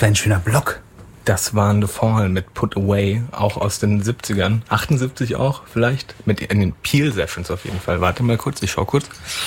für ein schöner Block. Das war The Fall mit Put Away, auch aus den 70ern. 78 auch vielleicht. Mit in den Peel Sessions auf jeden Fall. Warte mal kurz, ich schau kurz.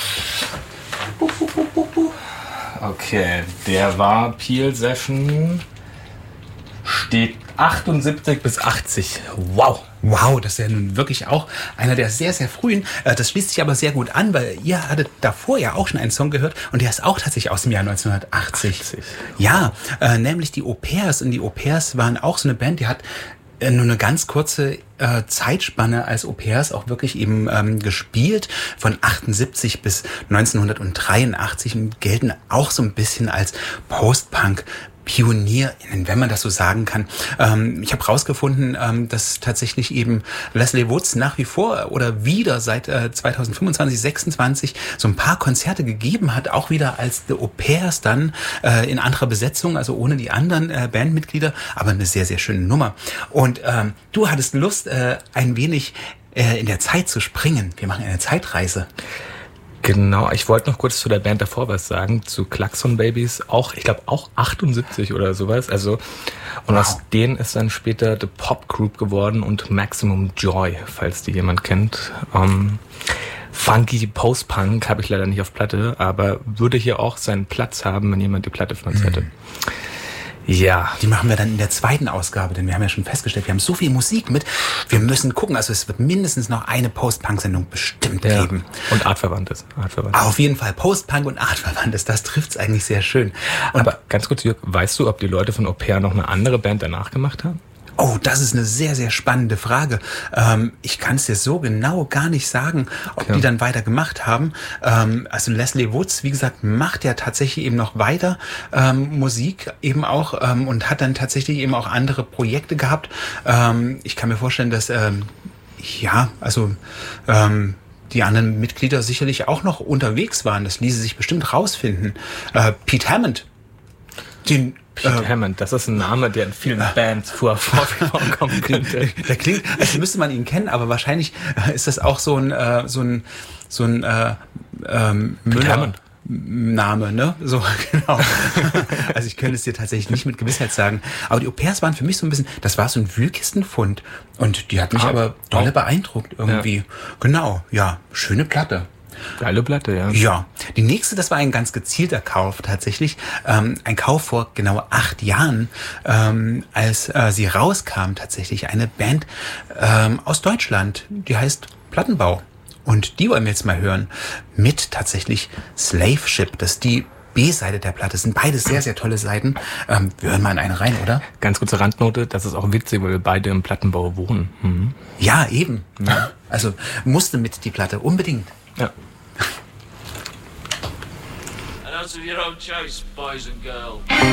Okay, der war Peel Session. Steht 78 bis 80. Wow. Wow, das ist ja nun wirklich auch einer der sehr, sehr frühen. Das schließt sich aber sehr gut an, weil ihr hattet davor ja auch schon einen Song gehört und der ist auch tatsächlich aus dem Jahr 1980. 80. Ja, nämlich die Au-Pairs. Und die Au-Pairs waren auch so eine Band, die hat nur eine ganz kurze Zeitspanne als Au-Pairs auch wirklich eben gespielt, von 78 bis 1983 und gelten auch so ein bisschen als Post-Punk PionierInnen, wenn man das so sagen kann. Ich habe rausgefunden, dass tatsächlich eben Leslie Woods nach wie vor oder wieder seit 2025, 26 so ein paar Konzerte gegeben hat, auch wieder als The Au-Pairs dann in anderer Besetzung, also ohne die anderen Bandmitglieder, aber eine sehr, sehr schöne Nummer. Und du hattest Lust, ein wenig in der Zeit zu springen. Wir machen eine Zeitreise. Genau, ich wollte noch kurz zu der Band davor was sagen, zu Klaxon Babies, auch, ich glaube auch 78 oder sowas, also, und aus denen ist dann später The Pop Group geworden und Maximum Joy, falls die jemand kennt. Funky Post-Punk habe ich leider nicht auf Platte, aber würde hier auch seinen Platz haben, wenn jemand die Platte von uns hätte. Ja. Die machen wir dann in der zweiten Ausgabe, denn wir haben ja schon festgestellt, wir haben so viel Musik mit. Wir müssen gucken, also es wird mindestens noch eine Post-Punk-Sendung bestimmt geben. Und Artverwandtes. Auf jeden Fall, Post-Punk und Artverwandtes, das trifft's eigentlich sehr schön. Und aber ganz kurz, Jörg, weißt du, ob die Leute von Au Pair noch eine andere Band danach gemacht haben? Oh, das ist eine sehr, sehr spannende Frage. Ich kann es dir so genau gar nicht sagen, ob die dann weiter gemacht haben. Also Leslie Woods, wie gesagt, macht ja tatsächlich eben noch weiter Musik eben auch und hat dann tatsächlich eben auch andere Projekte gehabt. Ich kann mir vorstellen, dass die anderen Mitglieder sicherlich auch noch unterwegs waren. Das ließe sich bestimmt rausfinden. Pete Hammond, Pete Hammond, das ist ein Name, der in vielen Bands vorkommen könnte. Der klingt, als müsste man ihn kennen, aber wahrscheinlich ist das auch so ein Müller-Name, ne? So, genau. Also ich könnte es dir tatsächlich nicht mit Gewissheit sagen. Aber die Au-Pairs waren für mich so ein bisschen, das war so ein Wühlkistenfund. Und die hat mich aber dolle beeindruckt irgendwie. Ja. Genau, ja, schöne Platte. Geile Platte, ja. Ja, die nächste, das war ein ganz gezielter Kauf tatsächlich. Ein Kauf vor genau 8 Jahren, als sie rauskam tatsächlich. Eine Band aus Deutschland, die heißt Plattenbau. Und die wollen wir jetzt mal hören mit tatsächlich Slave Ship. Das ist die B-Seite der Platte. Das sind beides sehr, sehr tolle Seiten. Wir hören mal in eine rein, oder? Ganz kurze Randnote, das ist auch witzig, weil wir beide im Plattenbau wohnen. Mhm. Ja, eben. Ja. Also musste mit die Platte, unbedingt. Ja. And out of your own choice, boys and girls.